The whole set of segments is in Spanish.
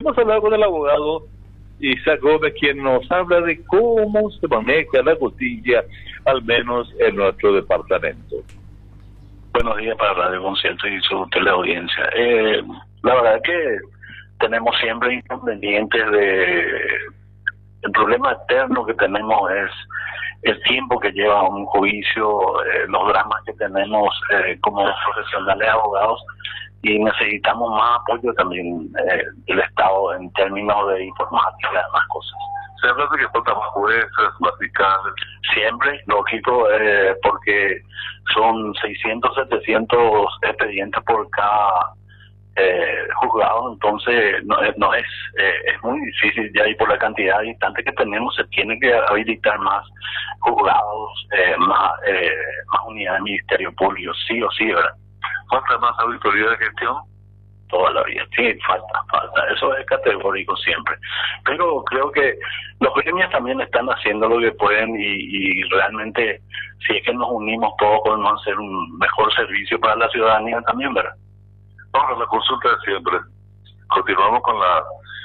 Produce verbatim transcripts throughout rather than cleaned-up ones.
vamos a hablar con el abogado Isaac Gómez, quien nos habla de cómo se maneja la justicia, al menos en nuestro departamento. Buenos días para Radio Concierto y su teleaudiencia. Eh, la verdad es que tenemos siempre inconvenientes de... El problema eterno que tenemos es el tiempo que lleva un juicio, eh, los dramas que tenemos eh, como profesionales abogados, y necesitamos más apoyo también eh, del Estado en términos de informática y demás cosas. Se habla de que faltan jueces, fiscales. Siempre, lógico, eh, porque son seiscientos, setecientos expedientes por cada eh, juzgado, entonces no, no es eh, es muy difícil ya, y por la cantidad de instantes que tenemos se tiene que habilitar más juzgados, eh, más, eh, más unidades de Ministerio Público, sí o sí, ¿verdad? ¿Falta más auditoría de gestión? Toda la vida, sí, falta, falta, eso es categórico siempre, pero creo que los gremios también están haciendo lo que pueden, y, y realmente si es que nos unimos todos podemos hacer un mejor servicio para la ciudadanía también, ¿verdad? Ahora, la consulta de siempre, continuamos con la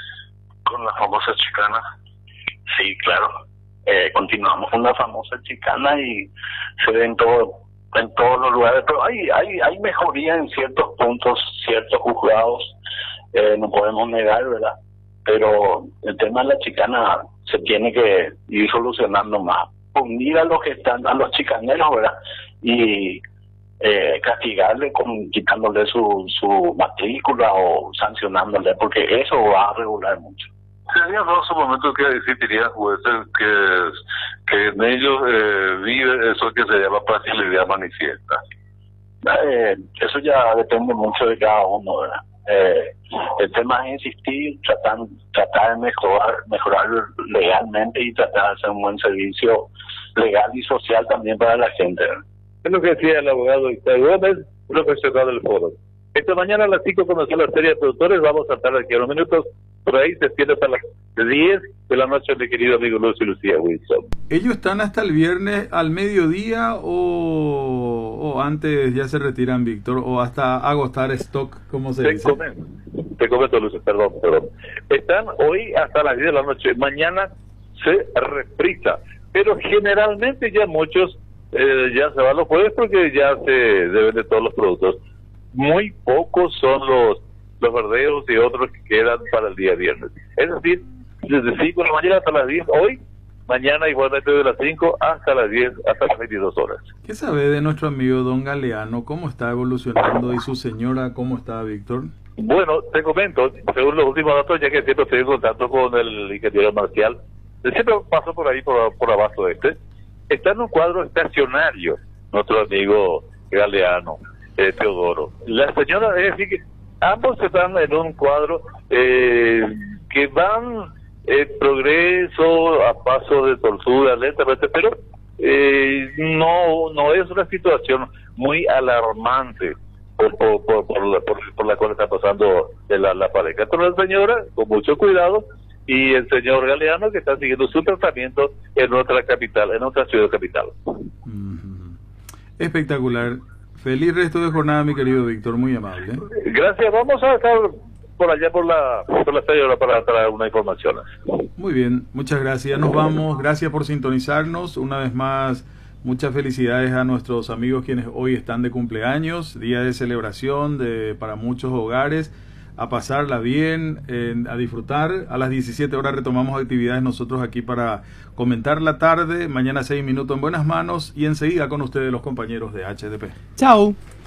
con la famosa chicana. Sí, claro, eh, continuamos con la famosa chicana y se ve en todo en todos los lugares, pero hay hay hay mejoría en ciertos puntos, ciertos juzgados, eh, no podemos negar, ¿verdad? Pero el tema de la chicana se tiene que ir solucionando más, unir a los que están, a los chicaneros, ¿verdad? Y eh, castigarle con quitándole su su matrícula o sancionándole, porque eso va a regular mucho. Sería dos momentos que existirían jueces que, que en ellos eh, vive eso que se llama facilidad manifiesta. Eh, eso ya depende mucho de cada uno, ¿verdad? Eh, el tema es insistir, tratar, tratar de mejorar, mejorar legalmente y tratar de hacer un buen servicio legal y social también para la gente, ¿verdad? Es lo que decía el abogado Isaac Gómez, profesional del foro. Esta mañana a las cinco comenzó la serie de productores, vamos a estar aquí a unos minutos, por ahí se extiende hasta las diez de la noche, mi querido amigo Luz y Lucía Wilson. ¿Ellos están hasta el viernes al mediodía o, o antes ya se retiran, Víctor, o hasta agotar stock, como se te dice? Comento, te comento, Luz, perdón, perdón. Están hoy hasta las diez de la noche, mañana se reprisa, pero generalmente ya muchos eh, ya se van los jueves porque ya se deben de todos los productos. Muy pocos son los los verdeos y otros que quedan para el día viernes. Es decir, desde cinco de la mañana hasta las diez, hoy, mañana igualmente de las cinco hasta las diez, hasta las veintidós horas. ¿Qué sabe de nuestro amigo Don Galeano? ¿Cómo está evolucionando? ¿Y su señora cómo está, Víctor? Bueno, te comento, según los últimos datos, ya que siempre estoy en contacto con el ingeniero Marcial, siempre paso por ahí, por, por abajo de este, está en un cuadro estacionario, nuestro amigo Galeano, eh, Teodoro. La señora, es decir, que ambos están en un cuadro eh, que van en progreso, a paso de tortuga, lentamente, pero eh, no no es una situación muy alarmante por por por, por, la, por, por la cual está pasando la, la pareja. Pero la señora, con mucho cuidado, y el señor Galeano, que está siguiendo su tratamiento en nuestra capital, en nuestra ciudad capital. Mm-hmm. Espectacular. Feliz resto de jornada, mi querido Víctor, muy amable. Gracias, vamos a estar por allá por la por la señora para traer una información. Muy bien, muchas gracias, nos vamos, gracias por sintonizarnos, una vez más, muchas felicidades a nuestros amigos quienes hoy están de cumpleaños, día de celebración de para muchos hogares, a pasarla bien, eh, a disfrutar. A las diecisiete horas retomamos actividades nosotros aquí para comentar la tarde, mañana seis minutos en buenas manos y enseguida con ustedes los compañeros de H D P. Chao.